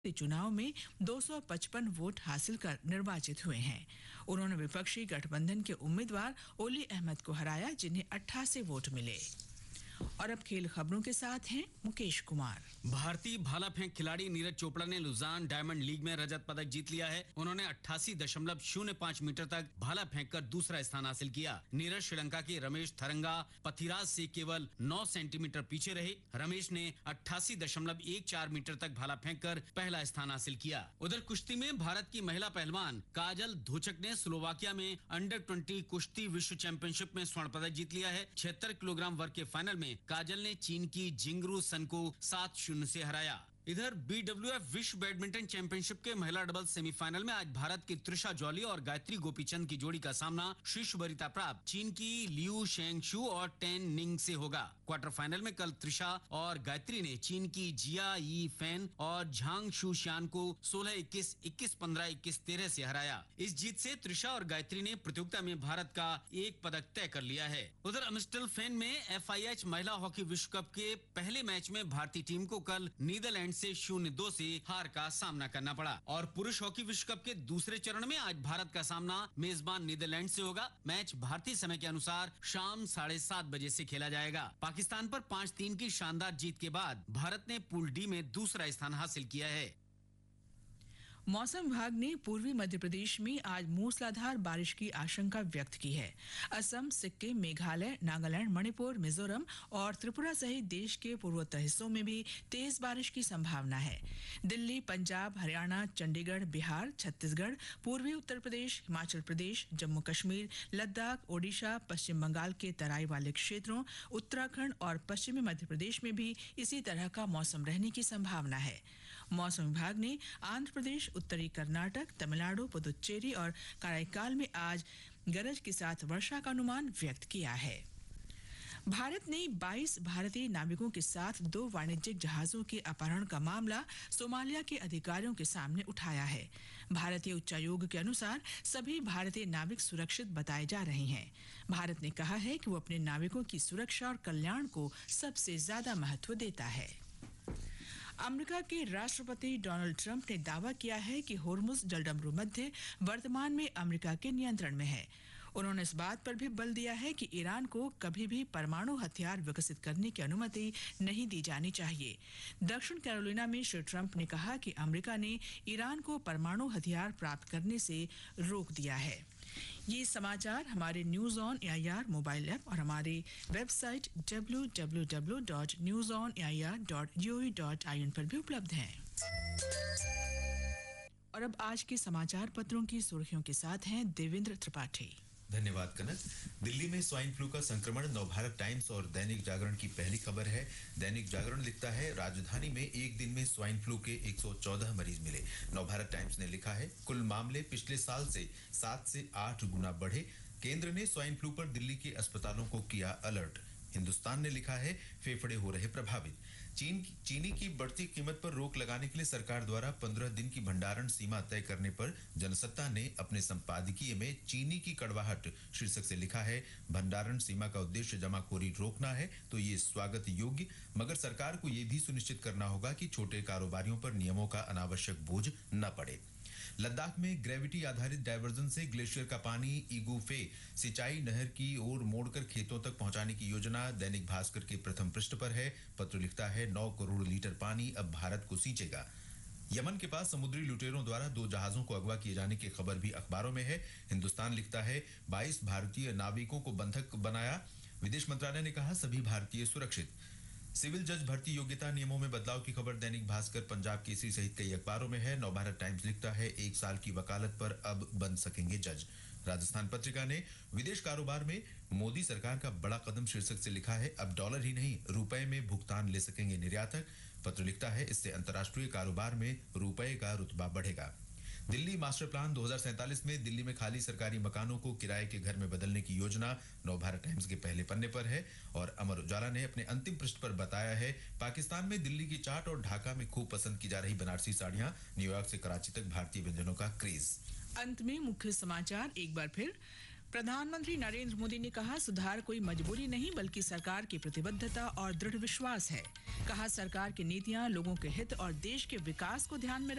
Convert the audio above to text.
चुनाव में 255 वोट हासिल कर निर्वाचित हुए हैं। उन्होंने विपक्षी गठबंधन के उम्मीदवार ओली अहमद को हराया, जिन्हें 88 वोट मिले। और अब खेल खबरों के साथ हैं मुकेश कुमार। भारतीय भाला फेंक खिलाड़ी नीरज चोपड़ा ने लुजान डायमंड लीग में रजत पदक जीत लिया है। उन्होंने 88.05 मीटर तक भाला फेंककर दूसरा स्थान हासिल किया। नीरज श्रीलंका के रमेश थरंगा पथिराज से केवल 9 सेंटीमीटर पीछे रहे। रमेश ने 88.14 मीटर तक भाला फेंककर पहला स्थान हासिल किया। उधर कुश्ती में भारत की महिला पहलवान काजल धोचक ने स्लोवाकिया में अंडर 20 कुश्ती विश्व चैंपियनशिप में स्वर्ण पदक जीत लिया है। 76 किलोग्राम वर्ग के फाइनल में काजल ने चीन की जिंगरू सन को 7-0 से हराया। इधर BWF विश्व बैडमिंटन चैंपियनशिप के महिला डबल्स सेमीफाइनल में आज भारत की त्रिशा जॉली और गायत्री गोपीचंद की जोड़ी का सामना शीर्ष वरीयता प्राप्त चीन की लियू शेंगशु और टेन निंग से होगा। क्वार्टर फाइनल में कल त्रिशा और गायत्री ने चीन की जिया यी फैन और झांग शू शियान को 16-21, 21-15, 21-13 से हराया। इस जीत से त्रिशा और गायत्री ने प्रतियोगिता में भारत का एक पदक तय कर लिया है। उधर अम्स्टल फेन में FIH महिला हॉकी विश्व कप के पहले मैच में भारतीय टीम को कल नीदरलैंड से 0-2 से हार का सामना करना पड़ा। और पुरुष हॉकी विश्व कप के दूसरे चरण में आज भारत का सामना मेजबान नीदरलैंड से होगा। मैच भारतीय समय के अनुसार शाम 7:30 बजे से खेला जाएगा। पाकिस्तान पर 5-3 की शानदार जीत के बाद भारत ने पूल डी में दूसरा स्थान हासिल किया है। मौसम विभाग ने पूर्वी मध्य प्रदेश में आज मूसलाधार बारिश की आशंका व्यक्त की है। असम, सिक्किम, मेघालय, नागालैंड, मणिपुर, मिजोरम और त्रिपुरा सहित देश के पूर्वोत्तर हिस्सों में भी तेज बारिश की संभावना है। दिल्ली, पंजाब, हरियाणा, चंडीगढ़, बिहार, छत्तीसगढ़, पूर्वी उत्तर प्रदेश, हिमाचल प्रदेश, जम्मू कश्मीर, लद्दाख, ओडिशा, पश्चिम बंगाल के तराई वाले क्षेत्रों, उत्तराखंड और पश्चिमी मध्य प्रदेश में भी इसी तरह का मौसम रहने की संभावना है। मौसम विभाग ने आंध्र प्रदेश, उत्तरी कर्नाटक, तमिलनाडु, पुदुच्चेरी और कराईकाल में आज गरज के साथ वर्षा का अनुमान व्यक्त किया है। भारत ने 22 भारतीय नाविकों के साथ 2 वाणिज्यिक जहाजों के अपहरण का मामला सोमालिया के अधिकारियों के सामने उठाया है। भारतीय उच्चायोग के अनुसार सभी भारतीय नाविक सुरक्षित बताए जा रहे हैं। भारत ने कहा है कि वो अपने नाविकों की सुरक्षा और कल्याण को सबसे ज्यादा महत्व देता है। अमेरिका के राष्ट्रपति डोनाल्ड ट्रंप ने दावा किया है कि होर्मुज जलडमरू मध्य वर्तमान में अमेरिका के नियंत्रण में है। उन्होंने इस बात पर भी बल दिया है कि ईरान को कभी भी परमाणु हथियार विकसित करने की अनुमति नहीं दी जानी चाहिए। दक्षिण कैरोलिना में श्री ट्रंप ने कहा कि अमेरिका ने ईरान को परमाणु हथियार प्राप्त करने से रोक दिया है। ये समाचार हमारे news on AIR mobile app और हमारे वेबसाइट www.newsonair.gov.in पर भी उपलब्ध हैं। और अब आज के समाचार पत्रों की सुर्खियों के साथ हैं देवेंद्र त्रिपाठी। धन्यवाद कनक। दिल्ली में स्वाइन फ्लू का संक्रमण नवभारत टाइम्स और दैनिक जागरण की पहली खबर है। दैनिक जागरण लिखता है, राजधानी में एक दिन में स्वाइन फ्लू के 114 मरीज मिले। नवभारत टाइम्स ने लिखा है, कुल मामले पिछले साल से 7 से 8 गुना बढ़े। केंद्र ने स्वाइन फ्लू पर दिल्ली के अस्पतालों को किया अलर्ट। हिंदुस्तान ने लिखा है, फेफड़े हो रहे प्रभावित। चीनी की बढ़ती कीमत पर रोक लगाने के लिए सरकार द्वारा 15 दिन की भंडारण सीमा तय करने पर जनसत्ता ने अपने संपादकीय में चीनी की कड़वाहट शीर्षक से लिखा है, भंडारण सीमा का उद्देश्य जमाखोरी रोकना है तो ये स्वागत योग्य, मगर सरकार को ये भी सुनिश्चित करना होगा कि छोटे कारोबारियों पर नियमों का अनावश्यक बोझ न पड़े। लद्दाख में ग्रेविटी आधारित डायवर्जन से ग्लेशियर का पानी इगूफे सिंचाई नहर की ओर मोड़कर खेतों तक पहुंचाने की योजना दैनिक भास्कर के प्रथम पृष्ठ पर है। पत्र लिखता है, 9 करोड़ लीटर पानी अब भारत को सींचेगा। यमन के पास समुद्री लुटेरों द्वारा 2 जहाजों को अगवा किए जाने की खबर भी अखबारों में है। हिंदुस्तान लिखता है, 22 भारतीय नाविकों को बंधक बनाया। विदेश मंत्रालय ने कहा, सभी भारतीय सुरक्षित। सिविल जज भर्ती योग्यता नियमों में बदलाव की खबर दैनिक भास्कर, पंजाब केसरी सहित कई अखबारों में है। नवभारत टाइम्स लिखता है, 1 साल की वकालत पर अब बन सकेंगे जज। राजस्थान पत्रिका ने विदेश कारोबार में मोदी सरकार का बड़ा कदम शीर्षक से लिखा है, अब डॉलर ही नहीं रुपए में भुगतान ले सकेंगे निर्यातक। पत्र लिखता है, इससे अंतर्राष्ट्रीय कारोबार में रुपए का रुतबा बढ़ेगा। दिल्ली मास्टर प्लान 2047 में दिल्ली में खाली सरकारी मकानों को किराए के घर में बदलने की योजना नवभारत टाइम्स के पहले पन्ने पर है। और अमर उजाला ने अपने अंतिम पृष्ठ पर बताया है, पाकिस्तान में दिल्ली की चाट और ढाका में खूब पसंद की जा रही बनारसी साड़ियां, न्यूयॉर्क से कराची तक भारतीय व्यंजनों का क्रेज। अंत में मुख्य समाचार एक बार फिर। प्रधानमंत्री नरेंद्र मोदी ने कहा, सुधार कोई मजबूरी नहीं बल्कि सरकार की प्रतिबद्धता और दृढ़ विश्वास है। कहा, सरकार की नीतियां लोगों के हित और देश के विकास को ध्यान में